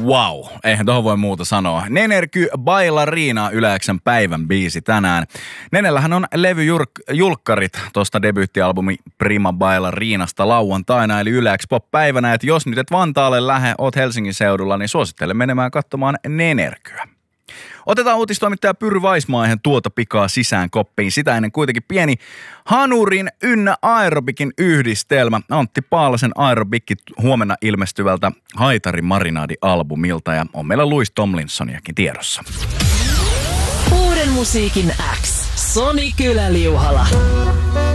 Wow, eihän tohon voi muuta sanoa. Nenerky Bailarina Yle X:n päivän biisi tänään. Nenellähän on levyjulkkarit tuosta debyyttialbumi Prima Bailarinasta lauantaina, eli Yle X Pop-päivänä. Et jos nyt et Vantaalle lähde, oot Helsingin seudulla, niin suosittelen menemään katsomaan Nenerkyä. Otetaan uutistoimittaja Pyry Vaismaihen tuota pikaa sisään koppiin. Sitä ennen kuitenkin pieni hanurin ynnä aerobikin yhdistelmä. Antti Paalasen aerobikki huomenna ilmestyvältä Haitari Marinaadi-albumilta ja on meillä Louis Tomlinsoniakin tiedossa. Uuden musiikin X. Soni Kylä-Liuhala.